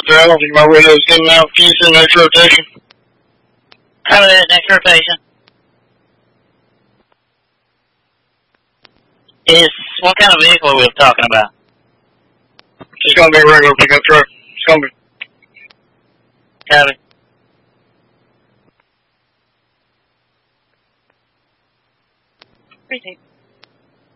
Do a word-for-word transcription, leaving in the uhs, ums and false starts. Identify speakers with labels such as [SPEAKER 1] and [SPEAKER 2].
[SPEAKER 1] there. I don't think my radio's getting out. Can you send next rotation?
[SPEAKER 2] How is next rotation? Is, what kind of vehicle are we talking about?
[SPEAKER 1] It's going to be a regular pickup truck. It's going to be.
[SPEAKER 2] Copy.
[SPEAKER 3] Appreciate it.